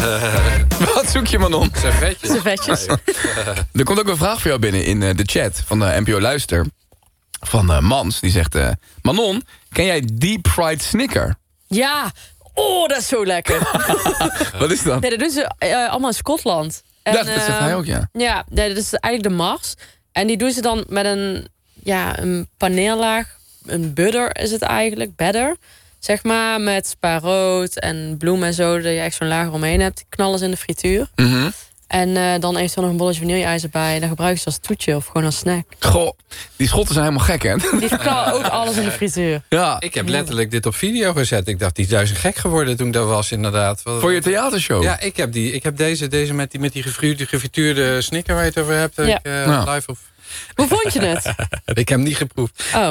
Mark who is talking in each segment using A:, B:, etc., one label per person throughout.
A: Wat zoek je, Manon?
B: Servetjes.
A: Er komt ook een vraag voor jou binnen in de chat van de NPO Luister. Van Mans, die zegt... Manon, ken jij deep fried Snicker?
B: Ja, dat is zo lekker.
A: Wat is dat?
B: Nee, dat doen ze allemaal in Schotland. En,
A: Ja, dat zegt hij ook, ja.
B: Ja, dat is eigenlijk de Mars. En die doen ze dan met een paneellaag. Een butter is het eigenlijk, batter. Zeg maar, met spaarrood en bloem en zo. Dat je echt zo'n laag omheen hebt. Die knallen ze in de frituur.
A: Mhm.
B: En dan eventueel nog een bolletje vanille-ijs erbij. Dan gebruiken ze als toetje of gewoon als snack.
A: Goh, die Schotten zijn helemaal gek, hè?
B: Die knallen ook alles in de frituur.
A: Ja.
C: Ik heb letterlijk dit op video gezet. Ik dacht, die is duizend gek geworden toen ik daar was, inderdaad.
A: Voor je theatershow?
C: Ja, ik heb deze met die gefrituurde Snicker waar je het over hebt.
B: Ja.
C: Live op...
B: Hoe vond je het?
C: Ik heb hem niet geproefd.
B: Oh.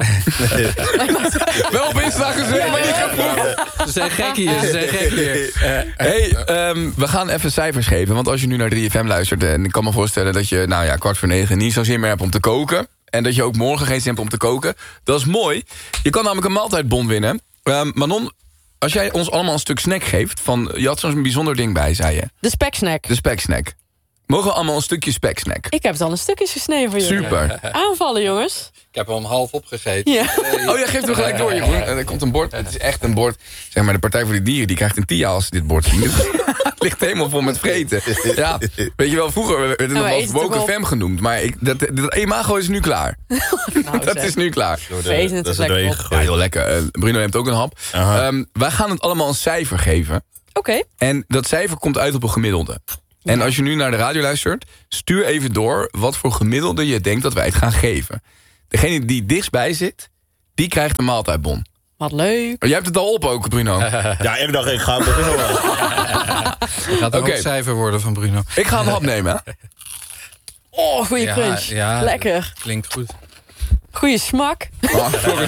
A: Wel op Insta gezet, maar niet geproefd.
C: Ze zijn gek hier.
A: Hey, we gaan even cijfers geven. Want als je nu naar 3FM luistert... en ik kan me voorstellen dat je 8:45 niet zo'n zin meer hebt om te koken... en dat je ook morgen geen zin hebt om te koken... dat is mooi. Je kan namelijk een maaltijdbon winnen. Manon, als jij ons allemaal een stuk snack geeft... je had zo'n bijzonder ding bij, zei je.
B: De speksnack.
A: De speksnack. Mogen we allemaal een stukje speksnack?
B: Ik heb het al een stukjes gesneden voor jullie.
A: Super.
B: Aanvallen, jongens.
C: Ik heb hem half opgegeten.
B: Ja.
A: Oh, jij geeft hem gelijk door, Jeroen. Er komt een bord. Het is echt een bord. Zeg maar, de Partij voor de Dieren die krijgt een TIA als ze dit bord zien. Het ligt helemaal vol met vreten. Ja, weet je wel, vroeger werd het nog wel woke fem genoemd. Maar dat imago is nu klaar. Dat is nu klaar.
B: Dat is lekker.
A: Ja, heel lekker. Bruno neemt ook een hap. Wij gaan het allemaal een cijfer geven.
B: Oké.
A: En dat cijfer komt uit op een gemiddelde. En als je nu naar de radio luistert, stuur even door wat voor gemiddelde je denkt dat wij het gaan geven. Degene die dichtstbij zit, die krijgt een maaltijdbon.
B: Wat leuk.
A: Jij hebt het al op ook, Bruno.
D: Ja, ik dacht, ik ga beginnen.
C: Het gaat ook een cijfer worden van Bruno.
A: Ik ga een hap nemen. Hè?
B: Oh, goede crunch.
C: Ja,
B: lekker.
C: Klinkt goed.
B: Goeie smak.
A: Oh, sorry.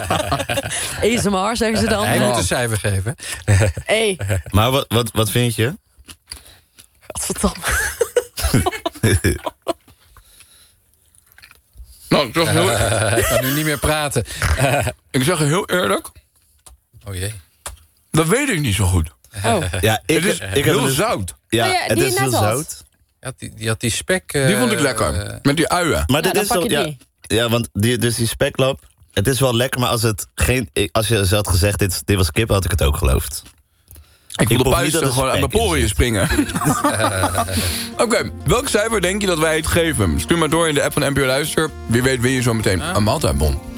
B: ASMR, zeggen ze dan.
C: Hij moet een cijfer geven.
B: Hey.
D: Maar wat vind je?
B: Godverdomme.
A: Nou,
C: Ik ga nu niet meer praten.
A: ik zeg heel eerlijk,
C: Oh jee.
A: dat weet ik niet zo goed.
B: Oh.
D: Ja,
A: Het is heel zout.
D: Ja,
B: Oh ja,
D: het
B: die
D: is
B: je
D: heel
B: net had.
D: zout.
C: Die had die spek...
A: Die vond ik lekker. Met die uien.
D: Maar dit
B: dan
D: is
B: pak
D: toch...
B: je
D: Ja,
B: die.
D: ja, want dus die speklap... Het is wel lekker, maar als je had gezegd dit was kip, had ik het ook geloofd.
A: Ik voel de
D: proef niet dat
A: puisten
D: het
A: gewoon uit mijn
D: spek is.
A: poriën springen. Oké, welk cijfer denk je dat wij het geven? Stuur maar door in de app van NPO Luister. Wie weet win je zo meteen een maaltijdbon.